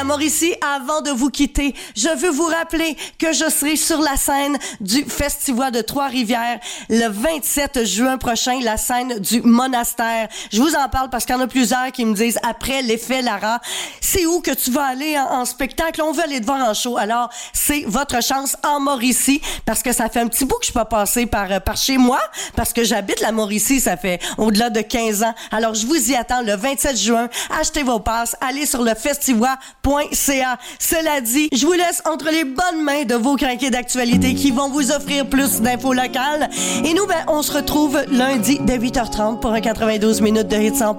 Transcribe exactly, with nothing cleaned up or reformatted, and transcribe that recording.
la Mauricie, avant de vous quitter, je veux vous rappeler que je serai sur la scène du Festival de Trois-Rivières le vingt-sept juin prochain, la scène du Monastère. Je vous en parle parce qu'il y en a plusieurs qui me disent, après l'effet Lara, c'est où que tu vas aller en, en spectacle? On veut aller te voir en show. Alors, c'est votre chance en Mauricie, parce que ça fait un petit bout que je suis pas passée par, par chez moi, parce que j'habite la Mauricie, ça fait au-delà de quinze ans. Alors, je vous y attends le vingt-sept juin. Achetez vos passes, allez sur le festival point c a. Cela dit, je vous laisse entre les bonnes mains de vos crinqués d'actualité qui vont vous offrir plus d'infos locales. Et nous, ben, on se retrouve lundi dès huit heures trente pour un quatre-vingt-douze minutes de hits cent pour cent.